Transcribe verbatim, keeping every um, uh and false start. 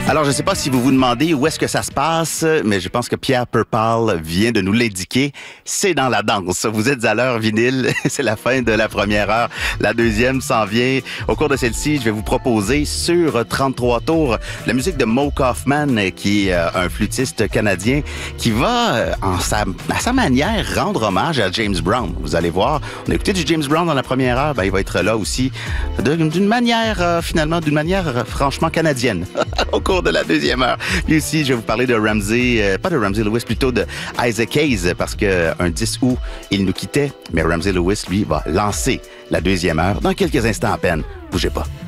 Alors, je ne sais pas si vous vous demandez où est-ce que ça se passe, mais je pense que Pierre Purpall vient de nous l'indiquer. C'est dans la danse. Vous êtes à l'heure vinyle. C'est la fin de la première heure. La deuxième s'en vient. Au cours de celle-ci, je vais vous proposer sur trente-trois tours la musique de Mo Kaufman, qui est un flûtiste canadien qui va, en sa, à sa manière, rendre hommage à James Brown. Vous allez voir, on a écouté du James Brown dans la première heure. Ben, il va être là aussi d'une manière, euh, finalement, d'une manière euh, franchement canadienne. Au cours de la deuxième heure. Puis aussi, je vais vous parler de Ramsey, euh, pas de Ramsey Lewis, plutôt de Isaac Hayes, parce que un dix août, il nous quittait, mais Ramsey Lewis, lui, va lancer la deuxième heure dans quelques instants à peine. Bougez pas.